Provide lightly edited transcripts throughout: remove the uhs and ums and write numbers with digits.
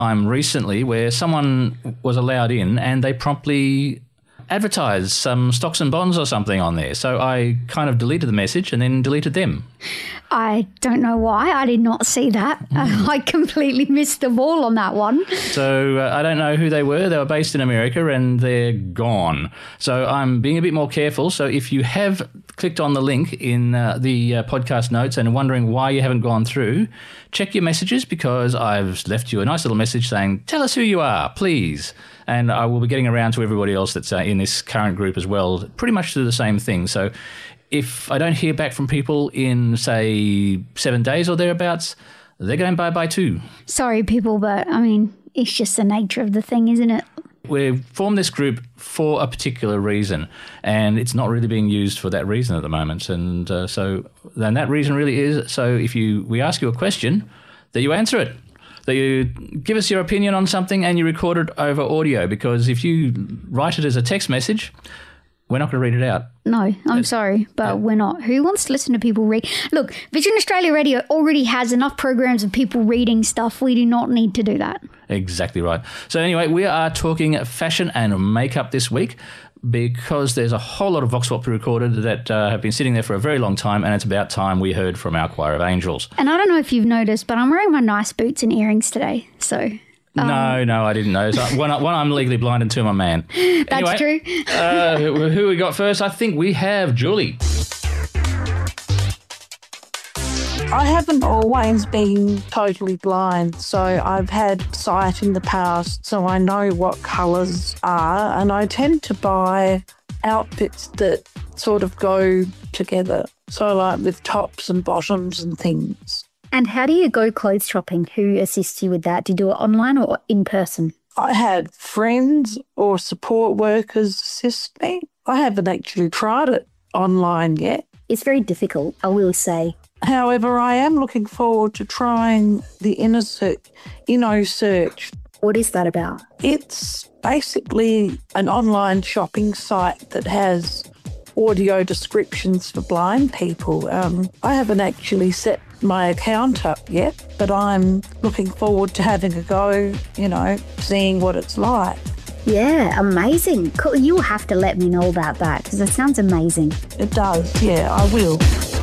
time recently where someone was allowed in and they promptly advertised some stocks and bonds or something on there. So I kind of deleted the message and then deleted them. I don't know why. I did not see that. I completely missed the ball on that one. So I don't know who they were. They were based in America and they're gone. So I'm being a bit more careful. So if you have clicked on the link in the podcast notes and are wondering why you haven't gone through, check your messages because I've left you a nice little message saying, tell us who you are, please. And I will be getting around to everybody else that's in this current group as well, pretty much do the same thing. So if I don't hear back from people in, say, 7 days or thereabouts, they're going bye-bye too. Sorry, people, but, I mean, it's just the nature of the thing, isn't it? We've formed this group for a particular reason, and it's not really being used for that reason at the moment. And so then that reason really is, so if we ask you a question, that you answer it. That you give us your opinion on something and you record it over audio, because if you write it as a text message, we're not going to read it out. No, I'm sorry, but we're not. Who wants to listen to people read? Look, Vision Australia Radio already has enough programs of people reading stuff. We do not need to do that. Exactly right. So anyway, we are talking fashion and makeup this week because there's a whole lot of Vox Pop recorded that have been sitting there for a very long time, and it's about time we heard from our choir of angels. And I don't know if you've noticed, but I'm wearing my nice boots and earrings today, so... No, I didn't know. So one, I'm legally blind and two, I'm a man. That's anyway, true. Who we got first? I think we have Julie. I haven't always been totally blind, so I've had sight in the past, so I know what colours are, and I tend to buy outfits that sort of go together, so like with tops and bottoms and things. And how do you go clothes shopping? Who assists you with that? Do you do it online or in person? I had friends or support workers assist me. I haven't actually tried it online yet. It's very difficult, I will say. However, I am looking forward to trying the InnoSearch. What is that about? It's basically an online shopping site that has audio descriptions for blind people. I haven't actually set my account up yet, but I'm looking forward to having a go, seeing what it's like. Yeah, amazing. Cool. You'll have to let me know about that because it sounds amazing. It does, yeah, I will.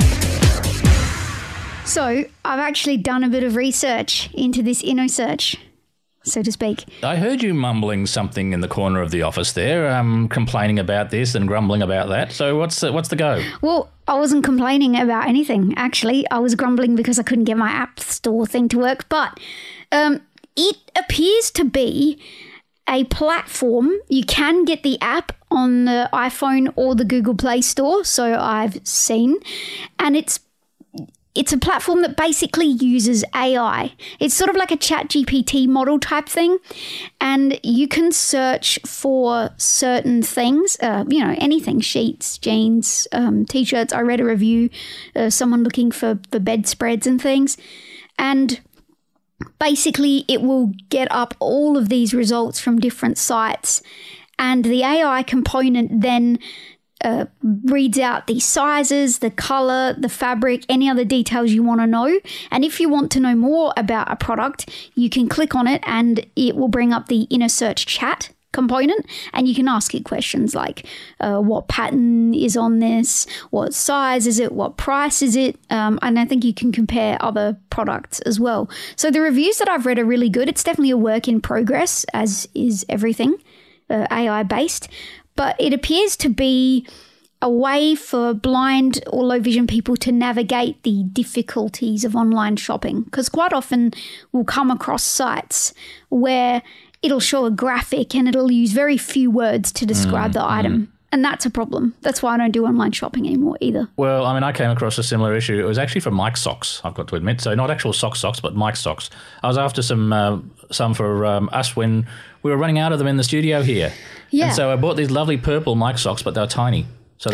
So I've actually done a bit of research into this InnoSearch, so to speak. I heard you mumbling something in the corner of the office there, complaining about this and grumbling about that. So what's the go? Well, I wasn't complaining about anything, actually. I was grumbling because I couldn't get my app store thing to work. But it appears to be a platform. You can get the app on the iPhone or the Google Play Store, so I've seen. And it's a platform that basically uses AI. It's sort of like a ChatGPT model type thing. And you can search for certain things, anything, sheets, jeans, T-shirts. I read a review, someone looking for bedspreads and things. And basically it will get up all of these results from different sites. And the AI component then reads out the sizes, the color, the fabric, any other details you want to know. And if you want to know more about a product, you can click on it and it will bring up the InnoSearch chat component, and you can ask it questions like what pattern is on this, what size is it, what price is it, and I think you can compare other products as well. So the reviews that I've read are really good. It's definitely a work in progress, as is everything AI based. But it appears to be a way for blind or low vision people to navigate the difficulties of online shopping. Because quite often we'll come across sites where it'll show a graphic and it'll use very few words to describe the item. And that's a problem. That's why I don't do online shopping anymore either. Well, I mean, I came across a similar issue. It was actually for Mike socks, I've got to admit. So not actual socks, but Mike socks. I was after some for us when we were running out of them in the studio here. Yeah. And so I bought these lovely purple Mike socks, but they're tiny. So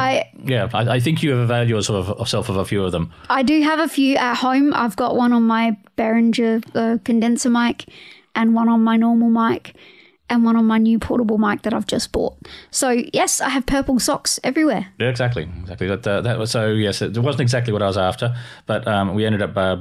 I think you have availed yourself of a few of them. I do have a few at home. I've got one on my Behringer condenser mic and one on my normal mic and one on my new portable mic that I've just bought. So, yes, I have purple socks everywhere. Yeah, exactly. That was, so, yes, it wasn't exactly what I was after, but we ended up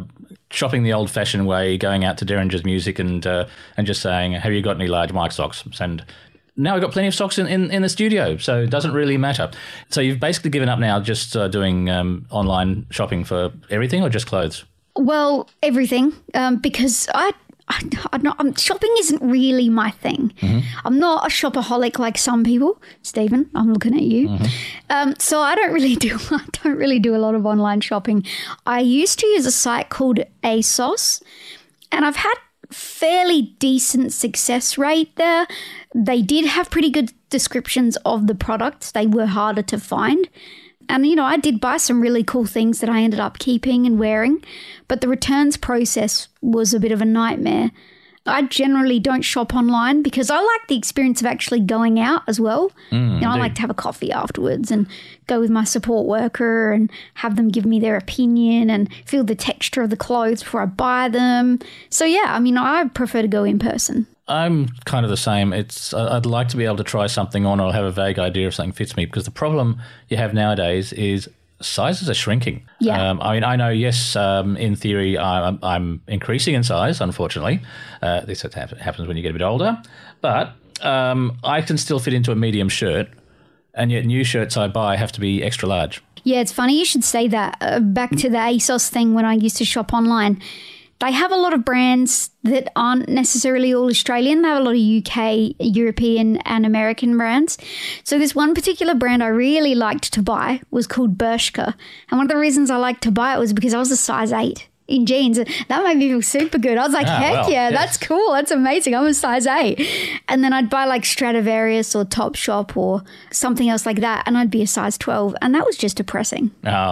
shopping the old-fashioned way, going out to Derringer's Music and just saying, have you got any large Mike socks? And now I've got plenty of socks in the studio, so it doesn't really matter. So you've basically given up now just doing online shopping for everything or just clothes? Well, everything, because shopping isn't really my thing. I'm not a shopaholic like some people. Stephen, I'm looking at you. So I don't really do a lot of online shopping. I used to use a site called ASOS, and I've had fairly decent success rate there. They did have pretty good descriptions of the products. They were harder to find. And, I did buy some really cool things that I ended up keeping and wearing, but the returns process was a bit of a nightmare. I generally don't shop online because I like the experience of actually going out as well. I like to have a coffee afterwards and go with my support worker and have them give me their opinion and feel the texture of the clothes before I buy them. So, yeah, I prefer to go in person. I'm kind of the same. I'd like to be able to try something on or have a vague idea if something fits me, because the problem you have nowadays is sizes are shrinking. Yeah. I know, yes, in theory, I'm increasing in size, unfortunately. This happens when you get a bit older. But I can still fit into a medium shirt, and yet new shirts I buy have to be extra large. Yeah, it's funny you should say that. Back to the ASOS thing when I used to shop online. They have a lot of brands that aren't necessarily all Australian. They have a lot of UK, European and American brands. So this one particular brand I really liked to buy was called Bershka. And one of the reasons I liked to buy it was because I was a size 8 in jeans. That made me feel super good. I was like, that's cool. That's amazing. I'm a size 8. And then I'd buy like Stradivarius or Topshop or something else like that, and I'd be a size 12. And that was just depressing.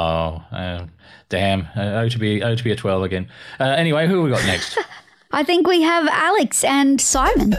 Damn, to be a 12 again. Anyway, who have we got next? I think we have Alex and Simon.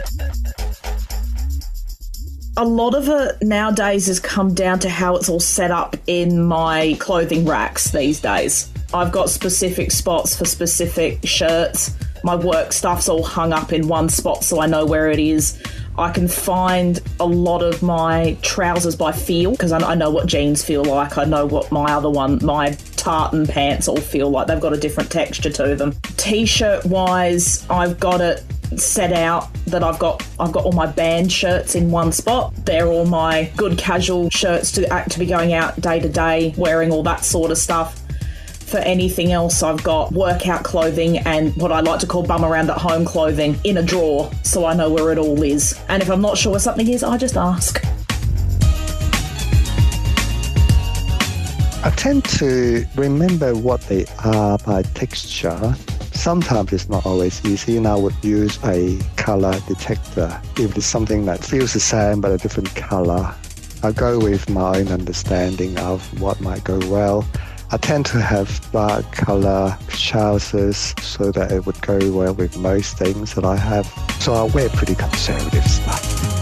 A lot of it nowadays has come down to how it's all set up in my clothing racks these days. I've got specific spots for specific shirts. My work stuff's all hung up in one spot so I know where it is. I can find a lot of my trousers by feel because I know what jeans feel like. I know what my tartan pants all feel like. They've got a different texture to them. T-shirt wise, I've got it set out that I've got all my band shirts in one spot. They're all my good casual shirts to be going out day to day, wearing all that sort of stuff. For anything else, I've got workout clothing and what I like to call bum around at home clothing in a drawer so I know where it all is. And if I'm not sure where something is, I just ask. I tend to remember what they are by texture. Sometimes it's not always easy, and I would use a color detector. If it's something that feels the same but a different color, I go with my own understanding of what might go well. I tend to have dark colour trousers so that it would go well with most things that I have. So I wear pretty conservative stuff.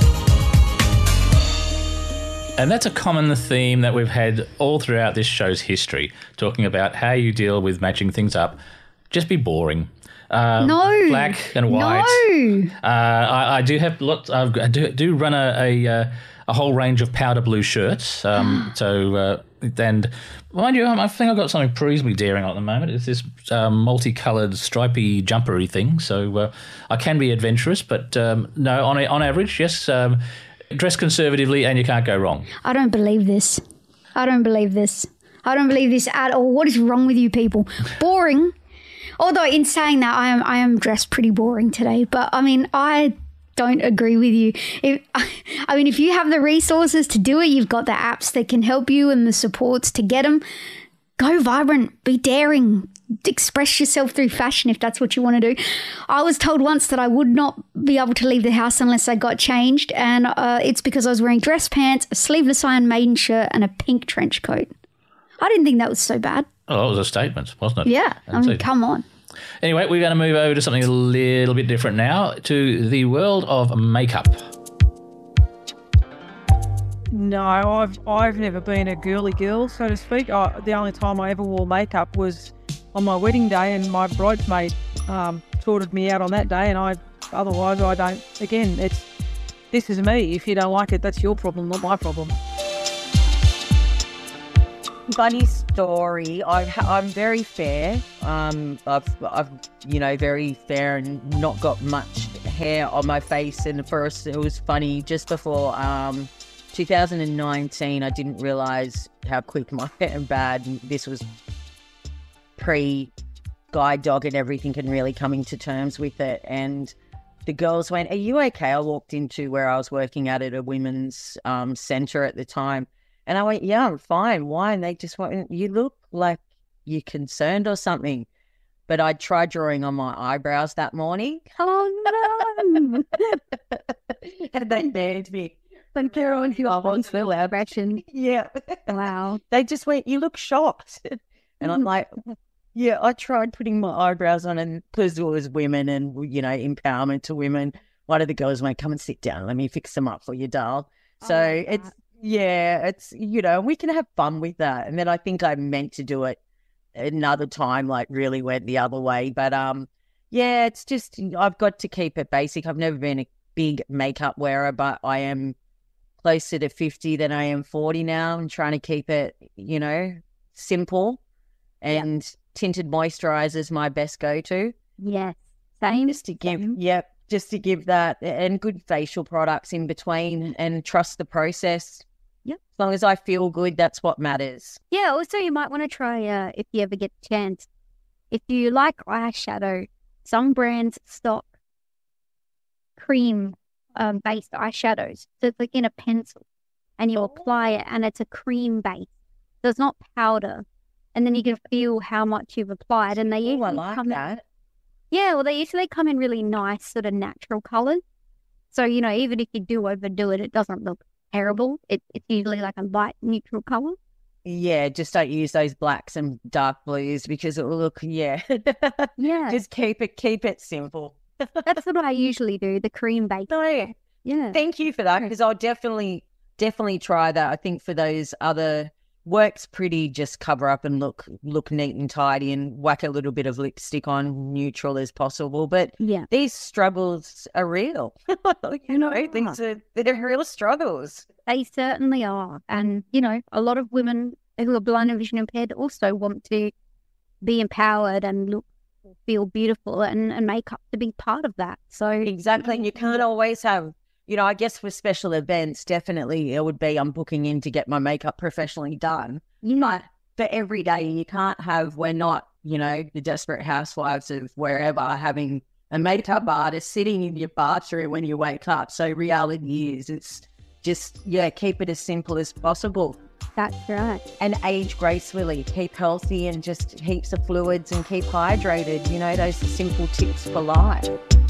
And that's a common theme that we've had all throughout this show's history, talking about how you deal with matching things up. Just be boring. No. Black and white. No. I do have lots. I do run a whole range of powder blue shirts. And mind you, I think I've got something reasonably daring at the moment. It's this multicoloured stripy jumpery thing. So I can be adventurous, but no, on average, yes, dress conservatively and you can't go wrong. I don't believe this. I don't believe this at all. What is wrong with you people? Boring. Although in saying that, I am dressed pretty boring today. But I don't agree with you. If you have the resources to do it, you've got the apps that can help you and the supports to get them. Go vibrant, be daring, express yourself through fashion if that's what you want to do. I was told once that I would not be able to leave the house unless I got changed, and it's because I was wearing dress pants, a sleeveless Iron Maiden shirt, and a pink trench coat. I didn't think that was so bad. Oh, it was a statement, wasn't it? Yeah, come on. Anyway, we're going to move over to something a little bit different now, to the world of makeup. No, I've never been a girly girl, so to speak. The only time I ever wore makeup was on my wedding day, and my bridesmaid sorted me out on that day, and otherwise I don't. Again, this is me. If you don't like it, that's your problem, not my problem. Bunnies story. I'm very fair. I've very fair and not got much hair on my face. And first, it was funny. Just before 2019, I didn't realise how quick my hair and bad. This was pre-guide dog and everything, and really coming to terms with it. And the girls went, "Are you okay?" I walked into where I was working at a women's centre at the time. And I went, "Yeah, I'm fine. Why?" And they just went, "You look like you're concerned or something." But I tried drawing on my eyebrows that morning. Oh, no. And they dared me. But Carol, you almost feel aggression. Yeah. Wow. They just went, "You look shocked." And I'm like, yeah, I tried putting my eyebrows on, and because it was women and, empowerment to women, one of the girls went, "Come and sit down. Let me fix them up for you, doll." So it's we can have fun with that. And then I think I meant to do it another time, like really went the other way. But it's just, I've got to keep it basic. I've never been a big makeup wearer, but I am closer to 50 than I am 40 now. I'm trying to keep it, simple. And tinted moisturizer is my best go-to. Yes, same. Just to give that, and good facial products in between, and trust the process. Yep. As long as I feel good, that's what matters. Yeah, also you might want to try, if you ever get a chance, if you like eyeshadow, some brands stock cream based eyeshadows. So it's like in a pencil, and you apply it, and it's a cream base. So it's not powder. And then you can feel how much you've applied. And they usually I like that. They usually come in really nice sort of natural colours. So, even if you do overdo it, it doesn't look terrible. It's usually like a light neutral colour. Yeah, just don't use those blacks and dark blues because it will look, Yeah. Just keep it simple. That's what I usually do, the cream base. No, Yeah. thank you for that, because I'll definitely try that. I think for those other works pretty, just cover up and look neat and tidy, and whack a little bit of lipstick on, neutral as possible. But Yeah. these struggles are real. They're real struggles. They certainly are. And, a lot of women who are blind and vision impaired also want to be empowered and feel beautiful, and makeup to be part of that. So Exactly. And you can't always have, I guess for special events, definitely it would be I'm booking in to get my makeup professionally done. But for every day, you can't have, we're not, the Desperate Housewives of wherever, having a makeup artist sitting in your bathroom when you wake up. So reality is, it's just, keep it as simple as possible. That's right. And age gracefully, keep healthy, and just heaps of fluids, and keep hydrated. Those are simple tips for life.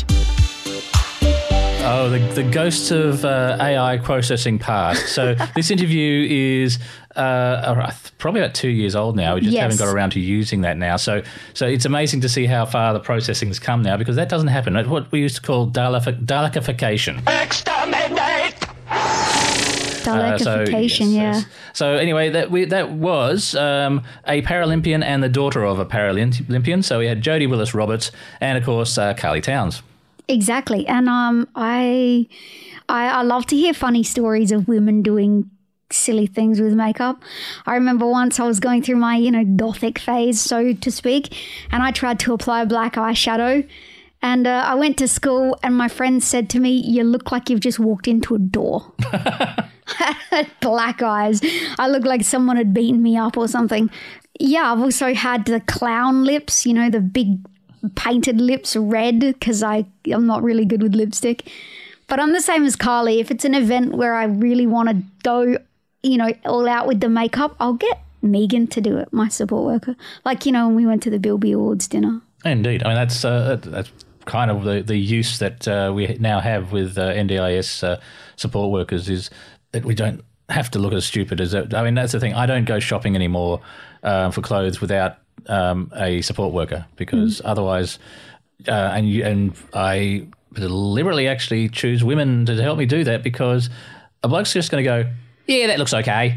Oh, the ghosts of AI processing past. So this interview is probably about 2 years old now. We just haven't got around to using that now. So it's amazing to see how far the processing's come now, because that doesn't happen. It's what we used to call Dalecification. Exterminate! Dalecification, So anyway, that was a Paralympian and the daughter of a Paralympian. So we had Jodie Willis-Roberts and, of course, Carly Towns. Exactly. And I love to hear funny stories of women doing silly things with makeup. I remember once I was going through my, gothic phase, so to speak, and I tried to apply black eyeshadow. And I went to school, and my friend said to me, "You look like you've just walked into a door." I had black eyes. I looked like someone had beaten me up or something. Yeah, I've also had the clown lips, the big painted lips red, because I'm not really good with lipstick. But I'm the same as Carly. If it's an event where I really want to go, all out with the makeup, I'll get Megan to do it, my support worker. Like, when we went to the Bilby Awards dinner. Indeed. I mean, that's kind of the use that we now have with NDIS support workers, is that we don't have to look as stupid as that. I mean, that's the thing. I don't go shopping anymore for clothes without a support worker, because otherwise, and I deliberately actually choose women to help me do that, because a bloke's just going to go, "Yeah, that looks okay."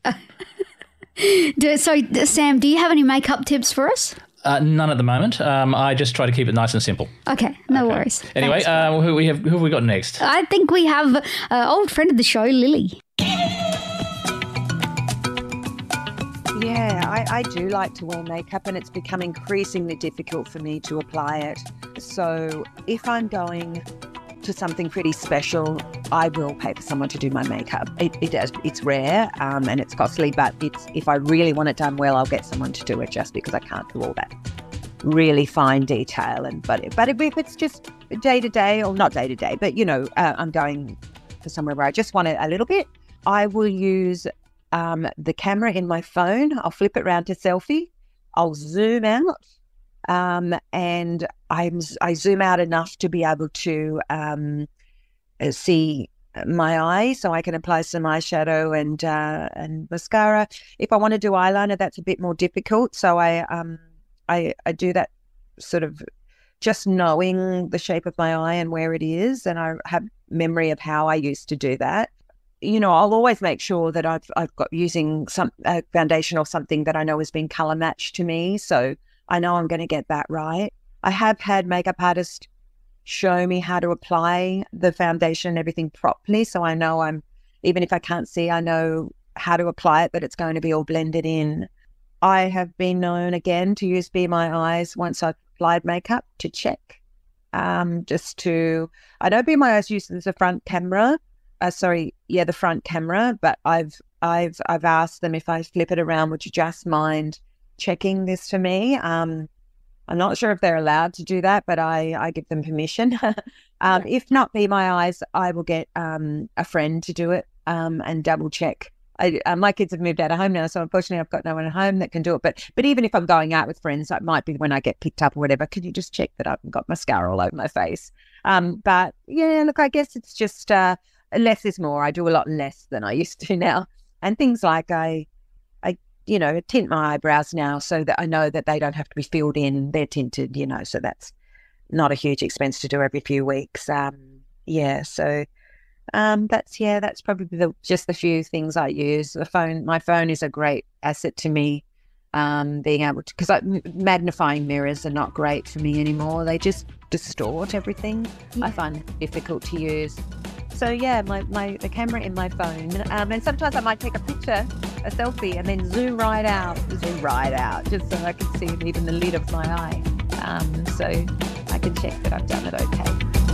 So, Sam, do you have any makeup tips for us? None at the moment. I just try to keep it nice and simple. Okay, no worries. Anyway, who have we got next? I think we have an old friend of the show, Lily. Yeah, Yeah, I do like to wear makeup, and it's become increasingly difficult for me to apply it. So if I'm going to something pretty special, I will pay for someone to do my makeup. It's rare and it's costly, but if I really want it done well, I'll get someone to do it, just because I can't do all that really fine detail. But if it's just day to day, or not day to day, but I'm going for somewhere where I just want it a little bit, I will use the camera in my phone. I'll flip it around to selfie. I'll zoom out. And I zoom out enough to be able to see my eye, so I can apply some eyeshadow and mascara. If I want to do eyeliner, that's a bit more difficult. So I do that sort of just knowing the shape of my eye and where it is, and I have memory of how I used to do that. I'll always make sure that I've got using some foundation or something that I know has been color matched to me, so I know I'm going to get that right. I have had makeup artists show me how to apply the foundation and everything properly, so I know even if I can't see, I know how to apply it, that it's going to be all blended in. I have been known again to use Be My Eyes once I've applied makeup to check. I know Be My Eyes uses the front camera. The front camera, but I've asked them, if I flip it around, would you just mind checking this for me? I'm not sure if they're allowed to do that, but I give them permission. If not Be My Eyes, I will get a friend to do it and double check. My kids have moved out of home now, so unfortunately I've got no one at home that can do it. But even if I'm going out with friends, that might be when I get picked up or whatever. Could you just check that I haven't got mascara all over my face? But yeah, look, I guess it's just less is more. I do a lot less than I used to now, and things like I tint my eyebrows now, so that I know that they don't have to be filled in. They're tinted, so that's not a huge expense to do every few weeks. That's probably just the few things I use. My phone is a great asset to me. Being able to, because magnifying mirrors are not great for me anymore. They just distort everything. I find it difficult to use. So yeah, the camera in my phone, and sometimes I might take a picture, a selfie, and then zoom right out, just so I can see even the lid of my eye, so I can check that I've done it okay.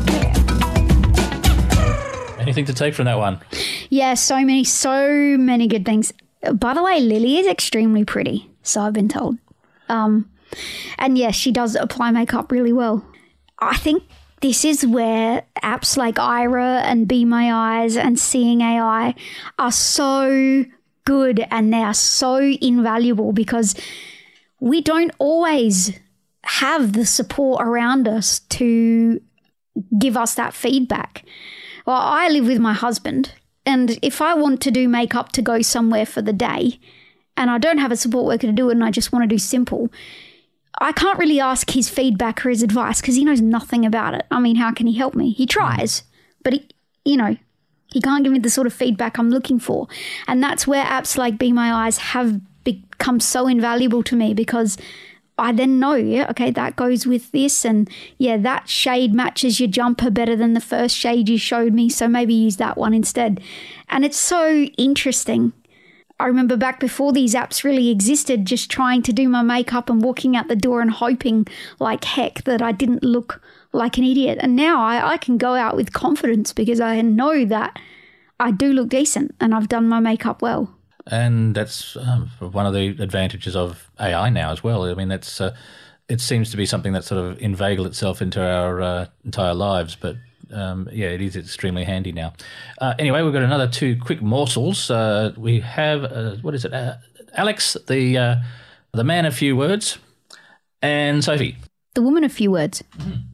Yeah. Anything to take from that one? Yeah, so many good things. By the way, Lily is extremely pretty, so I've been told. And yeah, she does apply makeup really well. I think this is where apps like Aira and Be My Eyes and Seeing AI are so good, and they are so invaluable, because we don't always have the support around us to give us that feedback. Well, I live with my husband, and if I want to do makeup to go somewhere for the day and I don't have a support worker to do it and I just want to do simple, I can't really ask his feedback or his advice because he knows nothing about it. I mean, how can he help me? He tries, but he can't give me the sort of feedback I'm looking for. And that's where apps like Be My Eyes have become so invaluable to me, because I then know, that goes with this, and that shade matches your jumper better than the first shade you showed me, so maybe use that one instead. And it's so interesting. I remember back before these apps really existed, just trying to do my makeup and walking out the door and hoping like heck that I didn't look like an idiot. And now I can go out with confidence because I know that I do look decent and I've done my makeup well. And that's one of the advantages of AI now as well. I mean, it seems to be something that sort of inveigled itself into our entire lives, but it is extremely handy now. Anyway, we've got another two quick morsels. We have, Alex, the man of few words, and Sophie, the woman of few words.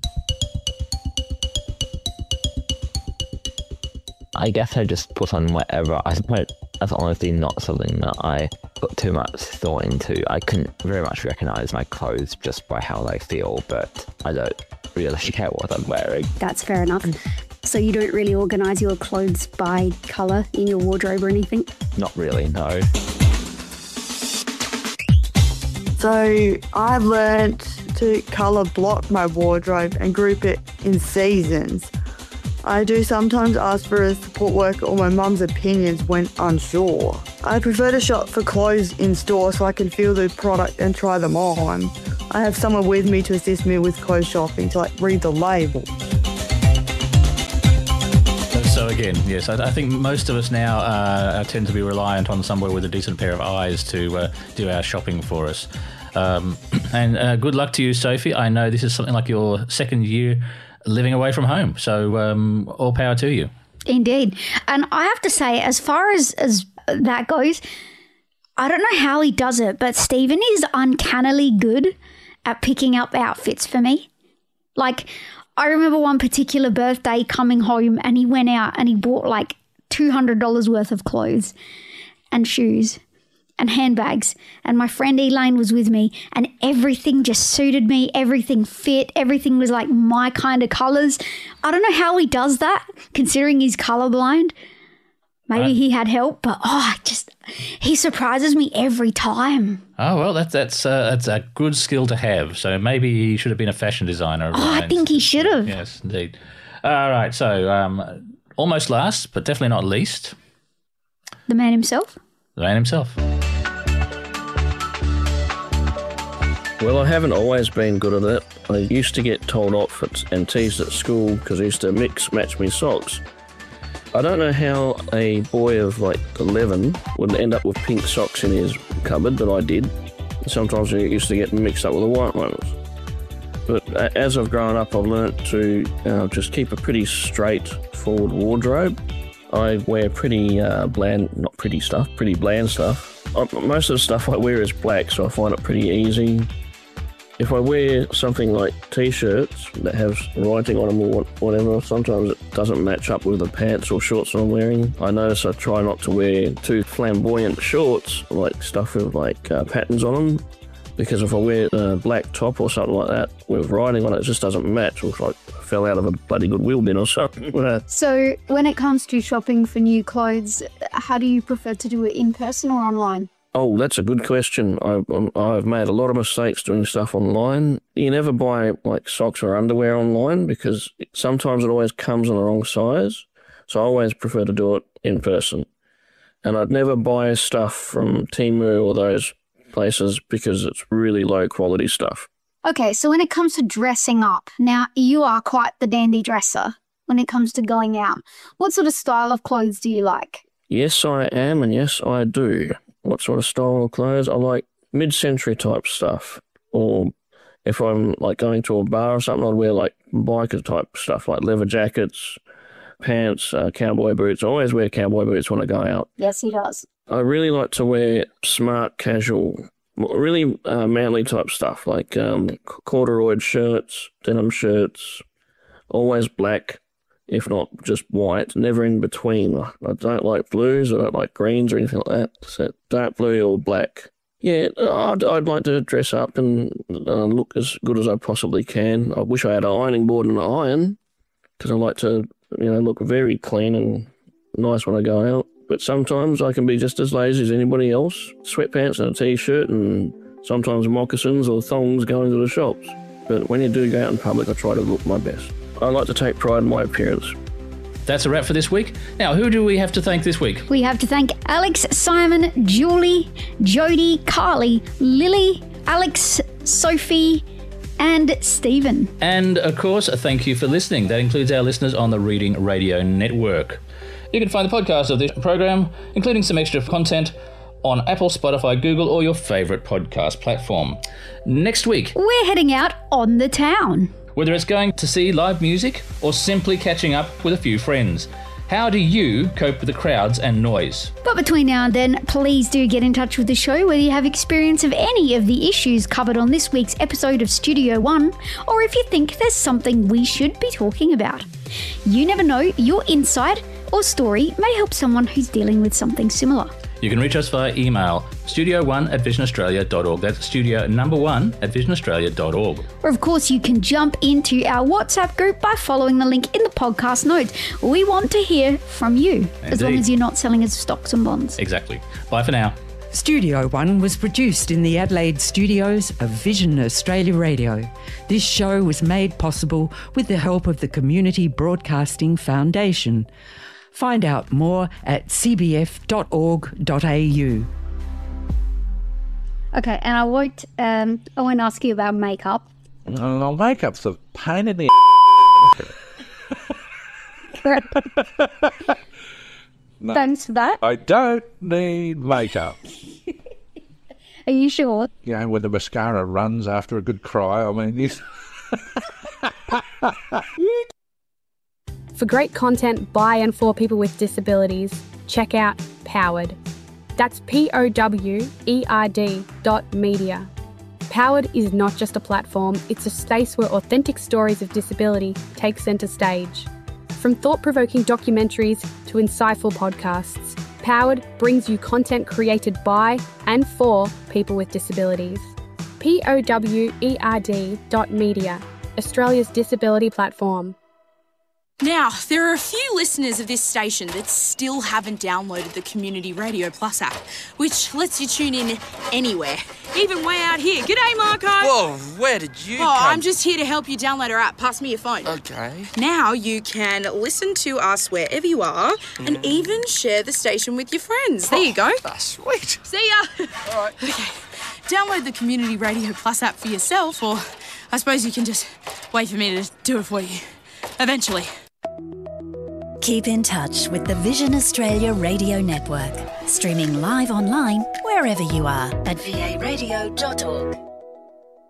I guess I just put on whatever. I suppose that's honestly not something that I put too much thought into. I couldn't very much recognise my clothes just by how they feel, but I don't really care what I'm wearing. That's fair enough. So you don't really organise your clothes by colour in your wardrobe or anything? Not really, no. So I've learnt to colour block my wardrobe and group it in seasons. I do sometimes ask for a support worker or my mum's opinions when unsure. I prefer to shop for clothes in store so I can feel the product and try them on. I have someone with me to assist me with clothes shopping to read the label. So again, yes, I think most of us now tend to be reliant on somewhere with a decent pair of eyes to do our shopping for us. And good luck to you, Sophie. I know this is something like your second year living away from home, so all power to you. Indeed. And I have to say, as far as that goes, I don't know how he does it, but Stephen is uncannily good at picking up outfits for me. Like, I remember one particular birthday coming home and he went out and he bought like $200 worth of clothes and shoes and handbags, and my friend Elaine was with me, and everything just suited me, everything fit, everything was like my kind of colours. I don't know how he does that, considering he's colourblind. Maybe he had help, but he surprises me every time. Oh, well, that's a good skill to have. So maybe he should have been a fashion designer. I think he should have. Yes, indeed. All right, so almost last, but definitely not least. The man himself? The man himself. Well, I haven't always been good at it. I used to get told off and teased at school because I used to match me socks. I don't know how a boy of 11 would end up with pink socks in his cupboard, but I did. Sometimes I used to get mixed up with the white ones. But as I've grown up, I've learnt to just keep a pretty straightforward wardrobe. I wear pretty bland stuff. Most of the stuff I wear is black, so I find it pretty easy. If I wear something like T-shirts that have writing on them or whatever, sometimes it doesn't match up with the pants or shorts that I'm wearing. I notice I try not to wear too flamboyant shorts, like stuff with patterns on them, because if I wear a black top or something like that with writing on it, it just doesn't match. It looks like I fell out of a bloody Goodwill bin or something. So when it comes to shopping for new clothes, how do you prefer to do it, in person or online? Oh, that's a good question. I've made a lot of mistakes doing stuff online. You never buy socks or underwear online because sometimes it always comes in the wrong size. So I always prefer to do it in person. And I'd never buy stuff from Temu or those places because it's really low quality stuff. Okay, so when it comes to dressing up, now you are quite the dandy dresser when it comes to going out. What sort of style of clothes do you like? Yes, I am, and yes, I do. What sort of style of clothes? I like mid-century type stuff. Or if I'm going to a bar or something, I'd wear biker type stuff, like leather jackets, pants, cowboy boots. I always wear cowboy boots when I go out. Yes, he does. I really like to wear smart, casual, really manly type stuff, like corduroy shirts, denim shirts, always black, if not just white, never in between. I don't like blues, I don't like greens or anything like that. So dark blue or black. Yeah, I'd like to dress up and look as good as I possibly can. I wish I had an ironing board and an iron, because I like to, look very clean and nice when I go out. But sometimes I can be just as lazy as anybody else. Sweatpants and a T-shirt and sometimes moccasins or thongs going to the shops. But when you do go out in public, I try to look my best. I like to take pride in my appearance. That's a wrap for this week. Now, who do we have to thank this week? We have to thank Alex, Simon, Julie, Jody, Carly, Lily, Alex, Sophie, and Stephen. And, of course, thank you for listening. That includes our listeners on the Reading Radio Network. You can find the podcast of this program, including some extra content, on Apple, Spotify, Google, or your favourite podcast platform. Next week, we're heading out on the town. Whether it's going to see live music or simply catching up with a few friends, how do you cope with the crowds and noise? But between now and then, please do get in touch with the show whether you have experience of any of the issues covered on this week's episode of Studio One, or if you think there's something we should be talking about. You never know, your insight or story may help someone who's dealing with something similar. You can reach us via email, studio1@visionaustralia.org. That's studio number 1@visionaustralia.org. Or of course, you can jump into our WhatsApp group by following the link in the podcast notes. We want to hear from you, as long as you're not selling us stocks and bonds. Exactly. Bye for now. Studio One was produced in the Adelaide studios of Vision Australia Radio. This show was made possible with the help of the Community Broadcasting Foundation. Find out more at cbf.org.au. Okay, and I won't ask you about makeup. No, makeup's a pain in the No, Thanks for that. I don't need makeup. Are you sure? You know, when the mascara runs after a good cry, I mean, you... For great content by and for people with disabilities, check out Powered. That's POWERD.media. Powered is not just a platform, it's a space where authentic stories of disability take centre stage. From thought-provoking documentaries to insightful podcasts, Powered brings you content created by and for people with disabilities. POWERD.media, Australia's disability platform. Now, there are a few listeners of this station that still haven't downloaded the Community Radio Plus app, which lets you tune in anywhere, even way out here. G'day, Marco. Whoa, where did you come? I'm just here to help you download our app. Pass me your phone. Okay. Now you can listen to us wherever you are and even share the station with your friends. There you go. Sweet. See ya. All right. Okay. Download the Community Radio Plus app for yourself, or I suppose you can just wait for me to do it for you. Eventually. Keep in touch with the Vision Australia Radio Network, streaming live online wherever you are at varadio.org.